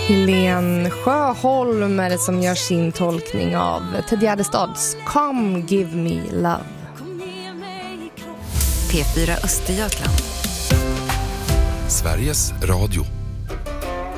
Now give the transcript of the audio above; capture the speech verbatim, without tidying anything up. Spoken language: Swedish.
Helene Sjöholm är det som gör sin tolkning av Ted Gärdestads Come Give Me Love. P fyra Östergötland. Sveriges Radio.